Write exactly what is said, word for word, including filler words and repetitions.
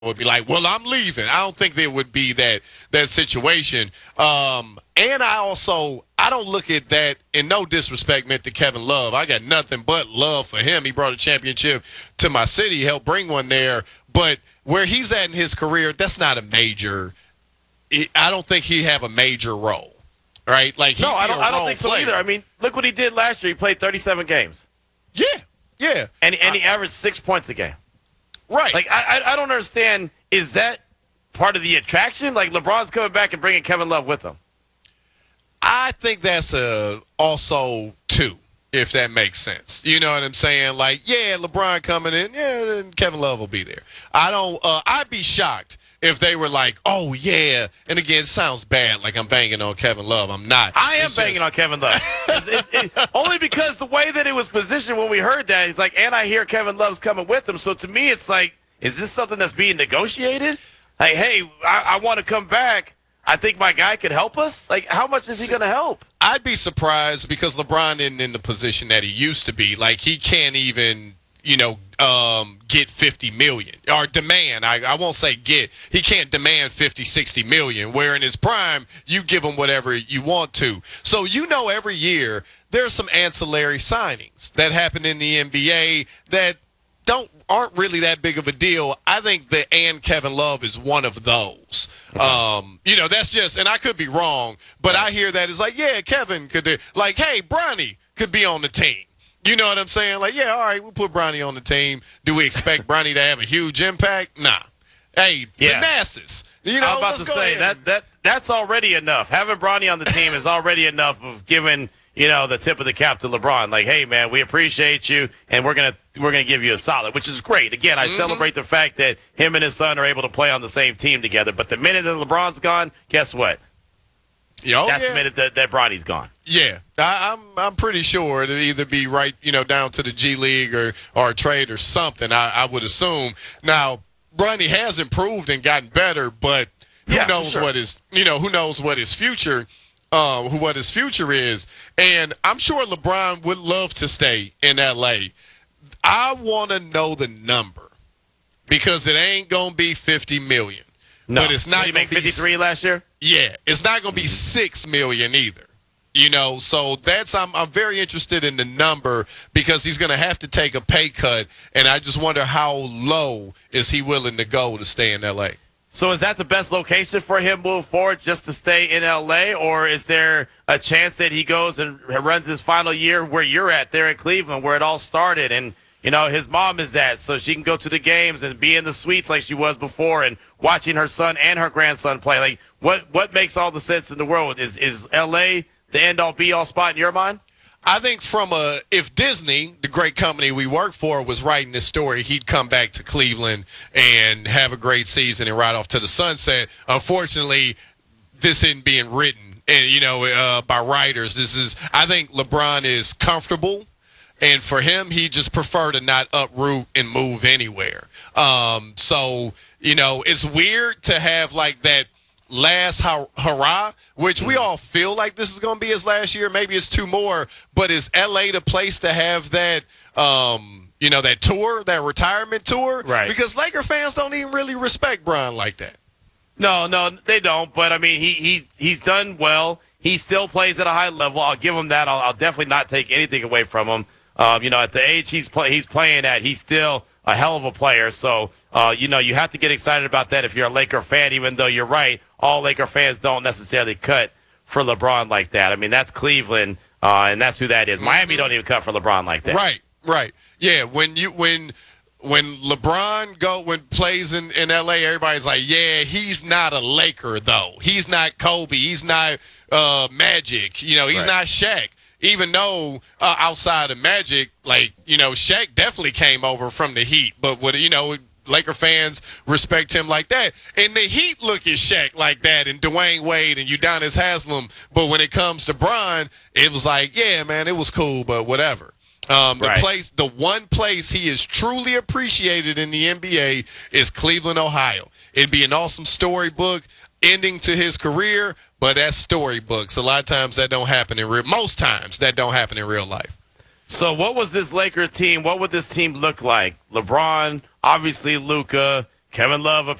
would be like, well, I'm leaving. I don't think there would be that that situation. Um, and I also I don't look at that, in no disrespect meant to Kevin Love. I got nothing but love for him. He brought a championship to my city, helped bring one there. But where he's at in his career, that's not a major. I don't think he have a major role, right? Like no, I don't. I don't think so player. either. I mean, look what he did last year. He played thirty-seven games. Yeah, yeah, and and he averaged six points a game. Right. Like I, I, I don't understand. Is that part of the attraction? Like LeBron's coming back and bringing Kevin Love with him. I think that's a also two, if that makes sense. You know what I'm saying? Like, yeah, LeBron coming in, yeah, then Kevin Love will be there. I don't. Uh, I'd be shocked if they were like, oh yeah. And again, it sounds bad, like I'm banging on Kevin Love. I'm not. I am it's banging just... on Kevin Love. it, it, it, only because the way that it was positioned when we heard that, he's like, and I hear Kevin Love's coming with him. So to me, it's like, is this something that's being negotiated? Like, hey, I, I want to come back. I think my guy could help us. Like, how much is he going to help? I'd be surprised because LeBron isn't in the position that he used to be. Like, he can't even, you know, um, get fifty million or demand. I, I won't say get. He can't demand fifty, sixty million, where in his prime, you give him whatever you want to. So, you know, every year there's some ancillary signings that happen in the N B A that don't aren't really that big of a deal. I think that and Kevin Love is one of those. Okay. Um, you know, that's just, and I could be wrong, but I hear that it's like, yeah, Kevin could do, like, hey, Bronny could be on the team. You know what I'm saying? Like, yeah, all right, we'll put Bronny on the team. Do we expect Bronny to have a huge impact? Nah. Hey, yeah. the masses. You know, I'm about to say that that that's already enough. Having Bronny on the team is already enough of giving, you know, the tip of the cap to LeBron. Like, hey, man, we appreciate you, and we're gonna we're gonna give you a solid, which is great. Again, I mm-hmm. celebrate the fact that him and his son are able to play on the same team together. But the minute that LeBron's gone, guess what? Oh, That's yeah. the minute that, that Bronny's gone. Yeah, I, I'm I'm pretty sure it'll either be right, you know, down to the G League or or a trade or something. I, I would assume. Now, Bronny has improved and gotten better, but who yeah, knows sure. what his you know who knows what his future. Uh, what his future is, and I'm sure LeBron would love to stay in L A. I want to know the number because it ain't gonna be fifty million. No, but it's not. Did he make fifty-three last year? Yeah, it's not gonna be six million either. You know, so that's I'm I'm very interested in the number because he's gonna have to take a pay cut, and I just wonder how low is he willing to go to stay in L A. So is that the best location for him moving forward, just to stay in L A, or is there a chance that he goes and runs his final year where you're at there in Cleveland, where it all started, and, you know, his mom is at, so she can go to the games and be in the suites like she was before and watching her son and her grandson play? Like, what what makes all the sense in the world? Is, is L A the end-all, be-all spot in your mind? I think from a if Disney, the great company we work for, was writing this story, he'd come back to Cleveland and have a great season and ride off to the sunset. Unfortunately, this isn't being written, and you know, uh, by writers. This is, I think, LeBron is comfortable, and for him, he just prefer to not uproot and move anywhere. Um, so you know, it's weird to have like that last hurrah, which we all feel like this is going to be his last year. Maybe it's two more, but is L A the place to have that, um, you know, that tour, that retirement tour? Right. Because Laker fans don't even really respect Bron like that. No, no, they don't. But, I mean, he, he he's done well. He still plays at a high level. I'll give him that. I'll, I'll definitely not take anything away from him. Um, you know, at the age he's play, he's playing at, he's still a hell of a player. So, uh, you know, you have to get excited about that if you're a Laker fan, even though you're right. All Laker fans don't necessarily cut for LeBron like that. I mean, that's Cleveland, uh, and that's who that is. Miami don't even cut for LeBron like that. Right, right. Yeah, when you when when LeBron go when plays in, in L A, everybody's like, yeah, he's not a Laker though. He's not Kobe. He's not uh, Magic. You know, he's right. not Shaq. Even though uh, outside of Magic, like, you know, Shaq definitely came over from the Heat, but what you know. Laker fans respect him like that. And the Heat look at Shaq like that and Dwayne Wade and Udonis Haslem. But when it comes to Bron, it was like, yeah, man, it was cool, but whatever. Um, the right. place, the one place he is truly appreciated in the N B A is Cleveland, Ohio. It'd be an awesome storybook ending to his career, but that's storybooks. A lot of times that don't happen in real. Most times that don't happen in real life. So what was this Lakers team? What would this team look like? LeBron, obviously Luka, Kevin Love